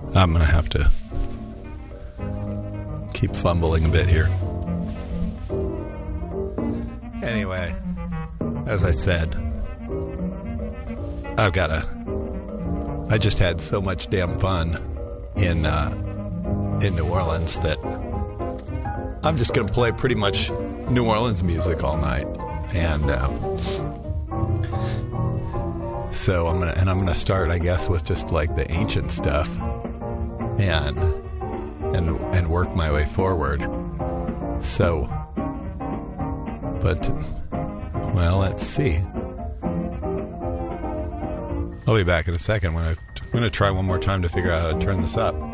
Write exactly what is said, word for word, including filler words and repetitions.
I'm going to have to keep fumbling a bit here. Anyway, as I said, I've got a... I just had so much damn fun in uh, in New Orleans that I'm just going to play pretty much New Orleans music all night. And uh, so I'm gonna and I'm gonna start, I guess, with just like the ancient stuff, and and and work my way forward. So, but well, let's see. I'll be back in a second when I, I'm going to try one more time to figure out how to turn this up.